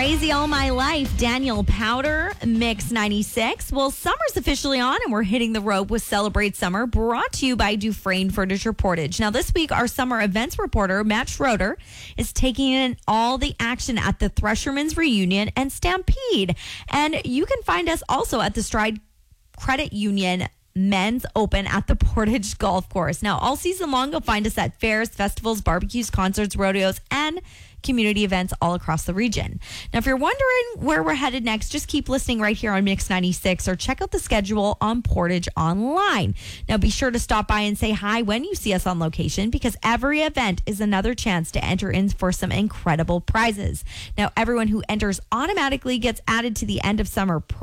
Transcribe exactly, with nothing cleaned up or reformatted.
Crazy All My Life, Daniel Powder, Mix ninety-six. Well, summer's officially on and we're hitting the road with Celebrate Summer, brought to you by Dufresne Furniture Portage. Now, this week, our summer events reporter, Matt Schroeder, is taking in all the action at the Threshermen's Reunion and Stampede. And you can find us also at the Stride Credit Union Men's Open at the Portage Golf Course. Now, all season long, you'll find us at fairs, festivals, barbecues, concerts, rodeos, and community events all across the region. Now, if you're wondering where we're headed next, just keep listening right here on Mix ninety-six or check out the schedule on Portage Online. Now, be sure to stop by and say hi when you see us on location, because every event is another chance to enter in for some incredible prizes. Now, everyone who enters automatically gets added to the end of summer